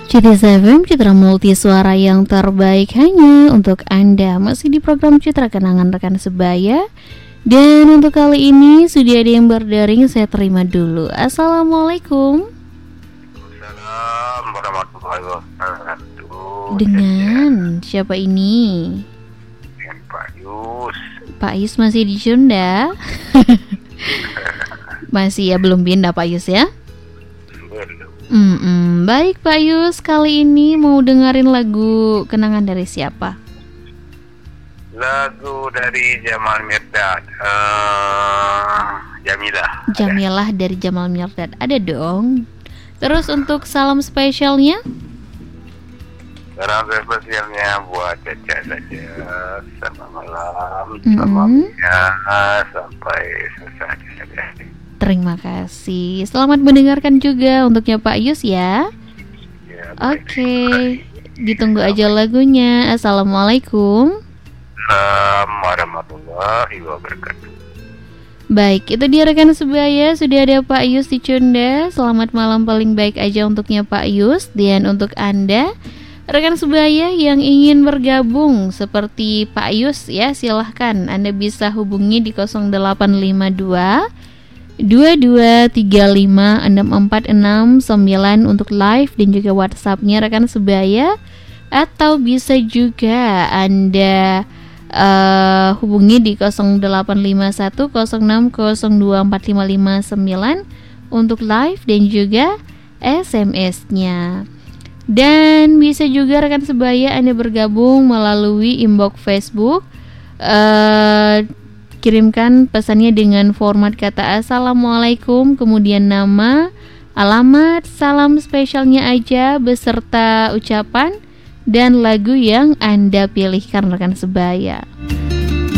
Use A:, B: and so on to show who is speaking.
A: Citi FM, Citra Multi Suara yang terbaik hanya untuk Anda. Masih di program Citra Kenangan Rekan Sebaya. Dan untuk kali ini sudah ada yang berdaring, saya terima dulu. Assalamualaikum.
B: Waalaikumsalam warahmatullahi wabarakatuh.
A: Dengan siapa ini?
B: Dengan Pak Yus.
A: Pak Yus masih di Sunda? Masih ya, belum pindah Pak Yus ya? Baik Pak Yus, kali ini mau dengerin lagu kenangan dari siapa?
B: Lagu dari Jamal Mirdad, Jamilah.
A: Jamilah dari Jamal Mirdad, ada dong. Terus untuk salam spesialnya?
B: Salam spesialnya buat Caca saja. Selamat malam, selamatnya sampai selesai.
A: Terima kasih. Selamat mendengarkan juga untuknya Pak Yus ya. Oke. Ditunggu aja lagunya. Assalamualaikum
B: warahmatullahi wabarakatuh.
A: Baik, itu dia rekan sebaya. Sudah ada Pak Yus di Cunda. Selamat malam paling baik aja untuknya Pak Yus. Dan untuk Anda rekan sebaya yang ingin bergabung seperti Pak Yus ya, silahkan Anda bisa hubungi di 0852 22356469 untuk live dan juga WhatsApp-nya rekan sebaya, atau bisa juga Anda hubungi di 085106024559 untuk live dan juga SMS-nya. Dan bisa juga rekan sebaya Anda bergabung melalui inbox Facebook. Kirimkan pesannya dengan format kata Assalamualaikum, kemudian nama, alamat, salam spesialnya aja beserta ucapan dan lagu yang Anda pilihkan rekan sebaya.